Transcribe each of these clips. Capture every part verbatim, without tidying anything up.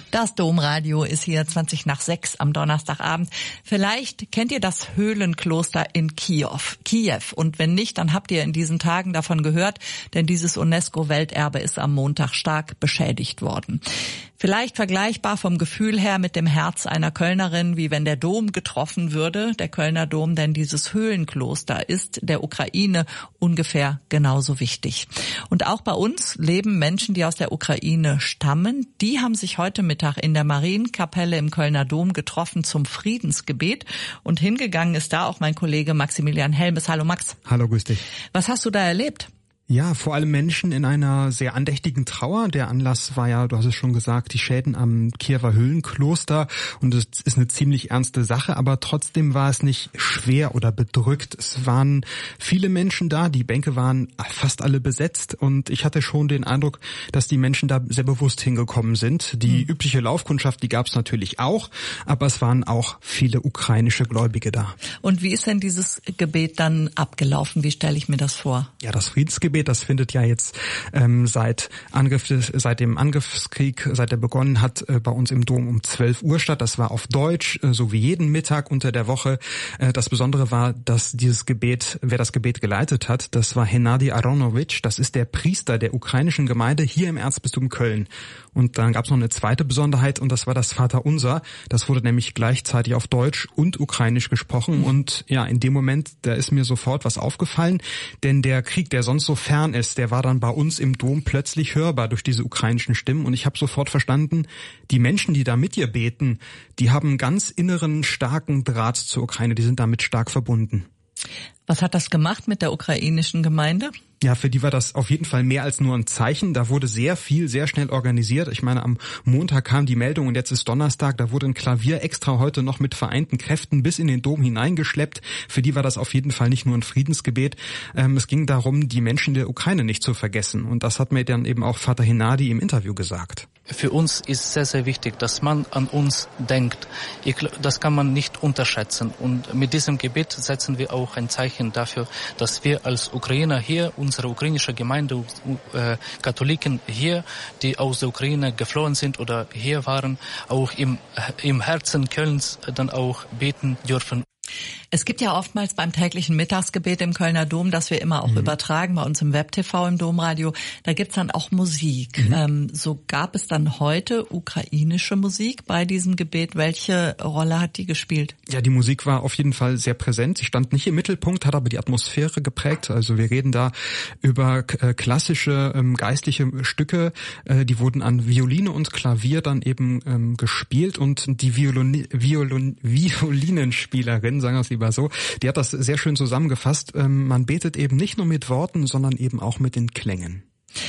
Das Domradio ist hier zwanzig nach sechs am Donnerstagabend. Vielleicht kennt ihr das Höhlenkloster in Kiew. Kiew. Und wenn nicht, dann habt ihr in diesen Tagen davon gehört, denn dieses UNESCO-Welterbe ist am Montag stark beschädigt worden. Vielleicht vergleichbar vom Gefühl her mit dem Herz einer Kölnerin, wie wenn der Dom getroffen würde, der Kölner Dom, denn dieses Höhlenkloster ist der Ukraine ungefähr genauso wichtig. Und auch bei uns leben Menschen, die aus der Ukraine stammen. Die haben sich heute Mittag in der Marienkapelle im Kölner Dom getroffen zum Friedensgebet. Und hingegangen ist da auch mein Kollege Maximilian Helmes. Hallo Max. Hallo, grüß dich. Was hast du da erlebt? Ja, vor allem Menschen in einer sehr andächtigen Trauer. Der Anlass war ja, du hast es schon gesagt, die Schäden am Kiewer Höhlenkloster. Und es ist eine ziemlich ernste Sache, aber trotzdem war es nicht schwer oder bedrückt. Es waren viele Menschen da, die Bänke waren fast alle besetzt. Und ich hatte schon den Eindruck, dass die Menschen da sehr bewusst hingekommen sind. Die mhm. übliche Laufkundschaft, die gab es natürlich auch, aber es waren auch viele ukrainische Gläubige da. Und wie ist denn dieses Gebet dann abgelaufen? Wie stelle ich mir das vor? Ja, das Friedensgebet, das findet ja jetzt ähm, seit Angriff des, seit dem Angriffskrieg, seit er begonnen hat, äh, bei uns im Dom um zwölf Uhr statt. Das war auf Deutsch, äh, so wie jeden Mittag unter der Woche. Äh, das Besondere war, dass dieses Gebet, wer das Gebet geleitet hat, das war Hennady Aronowitsch. Das ist der Priester der ukrainischen Gemeinde hier im Erzbistum Köln. Und dann gab es noch eine zweite Besonderheit und das war das Vaterunser. Das wurde nämlich gleichzeitig auf Deutsch und Ukrainisch gesprochen. Und ja, in dem Moment, da ist mir sofort was aufgefallen, denn der Krieg, der sonst so fern ist, der war dann bei uns im Dom plötzlich hörbar durch diese ukrainischen Stimmen. Und ich habe sofort verstanden, die Menschen, die da mit ihr beten, die haben einen ganz inneren, starken Draht zur Ukraine. Die sind damit stark verbunden. Was hat das gemacht mit der ukrainischen Gemeinde? Ja, für die war das auf jeden Fall mehr als nur ein Zeichen. Da wurde sehr viel, sehr schnell organisiert. Ich meine, am Montag kam die Meldung und jetzt ist Donnerstag. Da wurde ein Klavier extra heute noch mit vereinten Kräften bis in den Dom hineingeschleppt. Für die war das auf jeden Fall nicht nur ein Friedensgebet. Ähm, es ging darum, die Menschen der Ukraine nicht zu vergessen. Und das hat mir dann eben auch Vater Hennady im Interview gesagt. Für uns ist sehr, sehr wichtig, dass man an uns denkt. Ich, das kann man nicht unterschätzen. Und mit diesem Gebet setzen wir auch ein Zeichen dafür, dass wir als Ukrainer hier, unsere ukrainische Gemeinde, äh, Katholiken hier, die aus der Ukraine geflohen sind oder hier waren, auch im, im Herzen Kölns dann auch beten dürfen. Es gibt ja oftmals beim täglichen Mittagsgebet im Kölner Dom, das wir immer auch mhm. übertragen, bei uns im Web-T V, im Domradio, da gibt's dann auch Musik. Mhm. Ähm, so gab es dann heute ukrainische Musik bei diesem Gebet. Welche Rolle hat die gespielt? Ja, die Musik war auf jeden Fall sehr präsent. Sie stand nicht im Mittelpunkt, hat aber die Atmosphäre geprägt. Also wir reden da über äh, klassische ähm, geistliche Stücke. Äh, die wurden an Violine und Klavier dann eben ähm, gespielt und die Violoni- Violon- Violinenspielerin, sagen wir es lieber so, die hat das sehr schön zusammengefasst. Ähm, man betet eben nicht nur mit Worten, sondern eben auch mit den Klängen.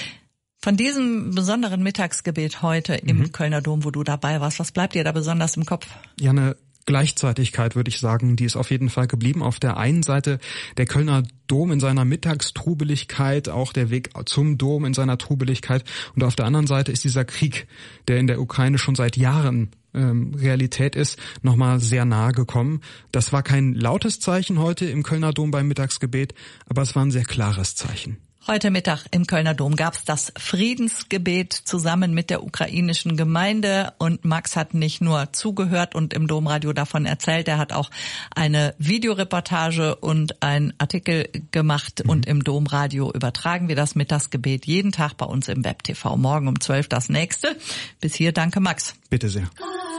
Von diesem besonderen Mittagsgebet heute im mhm. Kölner Dom, wo du dabei warst, was bleibt dir da besonders im Kopf? Ja, eine Gleichzeitigkeit, würde ich sagen, die ist auf jeden Fall geblieben. Auf der einen Seite der Kölner Dom in seiner Mittagstrubeligkeit, auch der Weg zum Dom in seiner Trubeligkeit. Und auf der anderen Seite ist dieser Krieg, der in der Ukraine schon seit Jahren ähm, Realität ist, nochmal sehr nahe gekommen. Das war kein lautes Zeichen heute im Kölner Dom beim Mittagsgebet, aber es war ein sehr klares Zeichen. Heute Mittag im Kölner Dom gab's das Friedensgebet zusammen mit der ukrainischen Gemeinde und Max hat nicht nur zugehört und im Domradio davon erzählt, er hat auch eine Videoreportage und einen Artikel gemacht mhm. und im Domradio übertragen wir das Mittagsgebet jeden Tag bei uns im Web-T V. Morgen um zwölf das nächste. Bis hier, danke Max. Bitte sehr.